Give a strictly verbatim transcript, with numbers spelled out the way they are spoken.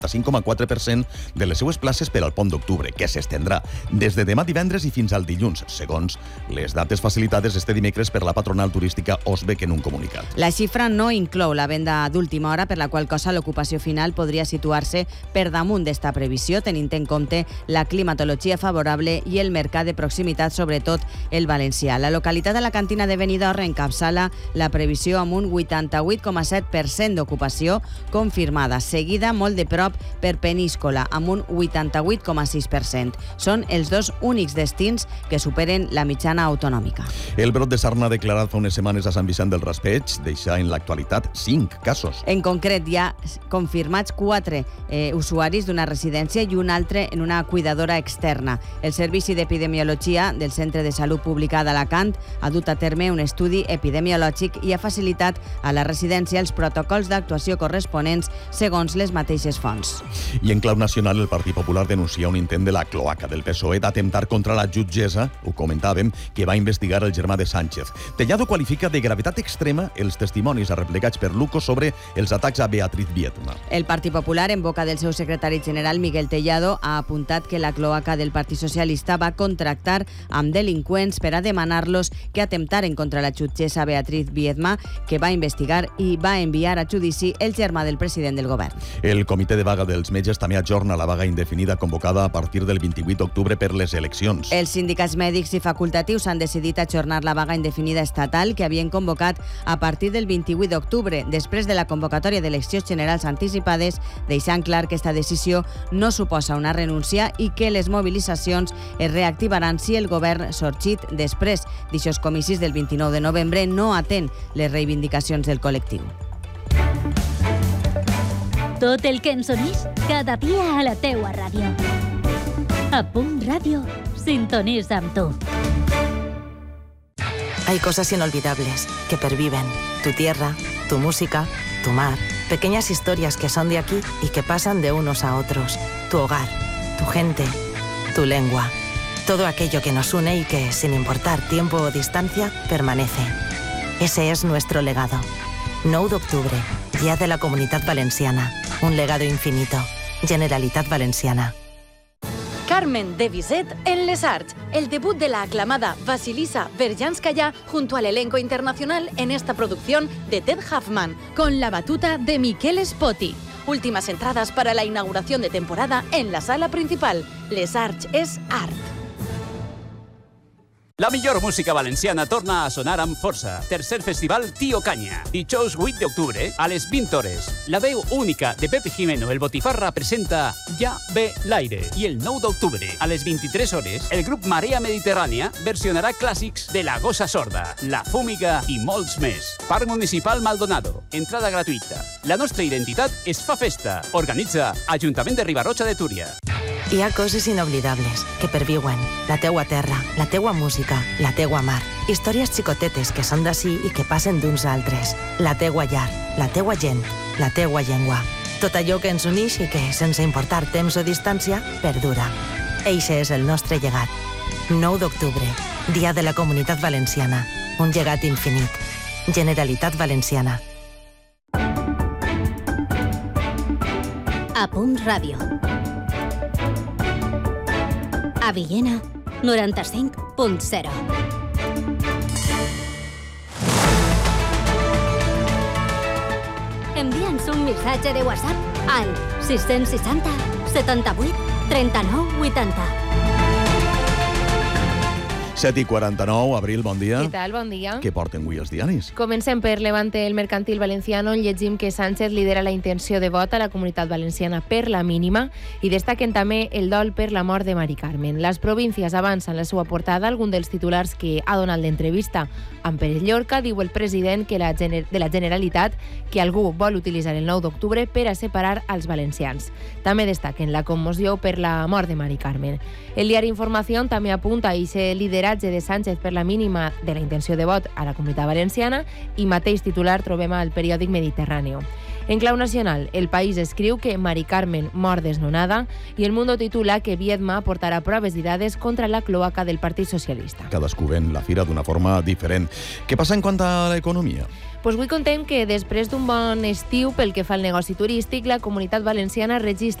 cinc coma quatre per cent de les seues places per al Pont d'Octubre, que s'estendrà des de demà divendres i fins al dilluns, segons les dates facilitades este dimecres per la patronal turística Osbec en un comunicat. La xifra no inclou la venda d'última hora, per la qual cosa l'ocupació final podria situar-se per damunt d'esta previsió, tenint en compte la climatologia favorable i el mercat de proximitat, sobretot el valencià. La localitat de la Cantina de Benidorm encapçala la previsió amb un vuitanta-vuit coma set per cent d'ocupació confirmada, seguida molt de prop per Peníscola, amb un vuitanta-vuit coma sis per cent. Són els dos únics destins que superen la mitjana autonòmica. El brot de sarna declarat fa unes setmanes a Sant Vicent del Raspeig deixa en l'actualitat cinc casos. En concret, hi ha confirmats quatre eh, usuaris d'una residència i un altre en una cuidadora externa. El Servici d'Epidemiologia del Centre de Salut Pública d'Alacant ha dut a terme un estudi epidemiològic i ha facilitat a la residència els protocols d'actuació corresponents segons les mateixes fonts. I en clau nacional, el Partit Popular denuncia un intent de la cloaca del P S O E d'atemptar contra la jutgessa, ho comentàvem, que va investigar el germà de Sánchez. Tellado qualifica de gravetat extrema els testimonis arreplegats per Luco sobre els atacs a Beatriz Viedma. El Partit Popular, en boca del seu secretari general, Miguel Tellado, ha apuntat que la cloaca del Partit Socialista va contractar amb delinqüents per a demanar-los que atemptaren contra la jutgessa Beatriz Viedma, que va investigar i va enviar a judici el germà del president del govern. El Comitè de Vaga dels Metges també ajorna la vaga indefinida convocada a partir del vint-i-vuit d'octubre per les eleccions. Els sindicats mèdics i facultatius han decidit ajornar la vaga indefinida estatal que havien convocat a partir del vint-i-vuit d'octubre, després de la convocatòria d'eleccions generals anticipades, deixant clar que esta decisió no suposa una renúncia i que les mobilitzacions es reactivaran si el govern sorgit després d'aixòs comicis del vint-i-nou de novembre no atén les reivindicacions del col·lectiu. Tot el que ens unís cada dia a la teua ràdio. A Punt Ràdio, sintonitza amb tu. Hay cosas inolvidables que perviven. Tu tierra, tu música, tu mar. Pequeñas historias que son de aquí y que pasan de unos a otros. Tu hogar, tu gente, tu lengua. Todo aquello que nos une y que, sin importar tiempo o distancia, permanece. Ese es nuestro legado. nou d'octubre, Día de la Comunitat Valenciana. Un legado infinito. Generalitat Valenciana. Carmen de Bizet en Les Arts, el debut de la aclamada Vasilisa Berjanskaya junto al elenco internacional en esta producción de Ted Huffman, con la batuta de Miquel Spoti. Últimas entradas para la inauguración de temporada en la sala principal. Les Arts és art. La millor música valenciana torna a sonar amb força. Tercer festival Tío Canya. Dijous vuit d'octubre a les vint hores. La veu única de Pepe Jimeno, el Botifarra, presenta Ja ve l'aire. I el nou d'octubre, a les vint-i-tres hores, el grup Marea Mediterrània versionarà clàssics de La Gossa Sorda, La Fúmiga i molts més. Parc Municipal Maldonado. Entrada gratuïta. La nostra identitat es fa festa. Organitza Ajuntament de Ribarroja de Túria. Hi ha coses inoblidables que perviuen. La teua terra, la teua música, la teua mar. Històries xicotetes que són d'ací i que passen d'uns altres. La teua llar, la teua gent, la teua llengua. Tot allò que ens unix i que, sense importar temps o distància, perdura. Eixe és el nostre llegat. nou d'octubre, Dia de la Comunitat Valenciana. Un llegat infinit. Generalitat Valenciana. A Punt Ràdio. A Villena, noranta-cinc punt zero. Envia'ns un missatge de WhatsApp al sis seixanta, setanta-vuit, trenta-nou, vuitanta. set i quaranta-nou, Abril, bon dia. Què tal? Bon dia. Què porten avui els diaris? Comencem per Levante el Mercantil Valenciano, on llegim que Sánchez lidera la intenció de vot a la Comunitat Valenciana per la mínima i destaquen també el dol per la mort de Mari Carmen. Les províncies avancen la seva portada. Algun dels titulars que ha donat l'entrevista amb Pérez Llorca diu el president que la gener- de la Generalitat que algú vol utilitzar el nou d'octubre per a separar els valencians. També destaquen la commoció per la mort de Mari Carmen. El diari Informació també apunta a aquest lideratge de Sánchez per la mínima de la intenció de vot a la Comunitat Valenciana i mateix titular trobem al periòdic Mediterráneo. En clau nacional, El País escriu que Mari Carmen mor desnonada i El Mundo titula que Viedma portarà proves i dades contra la cloaca del Partit Socialista. Cadascú ven la fira d'una forma diferent. Què passa en quant a l'economia? Pues avui contem que després d'un bon estiu pel que fa al negoci turístic, la Comunitat Valenciana registra